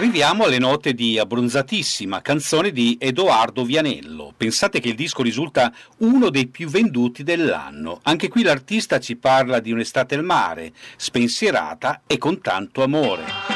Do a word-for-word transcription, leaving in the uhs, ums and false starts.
Arriviamo alle note di Abbronzatissima, canzone di Edoardo Vianello. Pensate che il disco risulta uno dei più venduti dell'anno. Anche qui l'artista ci parla di un'estate al mare, spensierata e con tanto amore.